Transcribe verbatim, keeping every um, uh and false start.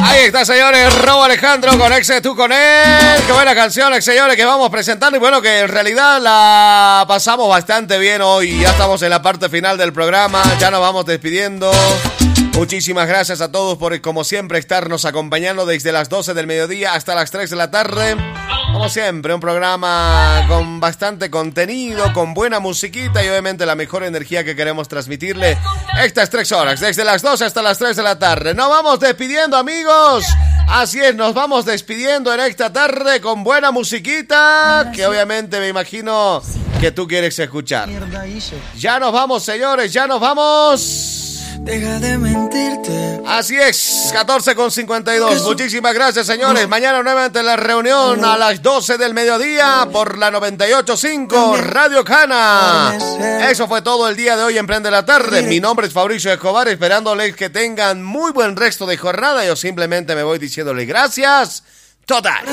Ahí está, señores, Robo Alejandro con Exe Tú Con Él. Qué buena canción, señores, que vamos presentando. Y bueno, que en realidad la pasamos bastante bien hoy. Ya estamos en la parte final del programa. Ya nos vamos despidiendo. Muchísimas gracias a todos por, como siempre, estarnos acompañando desde las doce del mediodía hasta las tres de la tarde. Como siempre, un programa con bastante contenido, con buena musiquita y obviamente la mejor energía que queremos transmitirle estas tres horas, desde las doce hasta las tres de la tarde. Nos vamos despidiendo, amigos. Así es, nos vamos despidiendo en esta tarde con buena musiquita, que obviamente me imagino que tú quieres escuchar. Ya nos vamos, señores, ya nos vamos. Deja de mentirte. Así es, catorce con cincuenta y dos. Muchísimas gracias, señores. Mañana nuevamente la reunión a las doce del mediodía por la noventa y ocho punto cinco Radio Cana. Eso fue todo el día de hoy en Prende la Tarde. Mi nombre es Fabricio Escobar, esperándoles que tengan muy buen resto de jornada. Yo simplemente me voy diciéndole gracias. Total.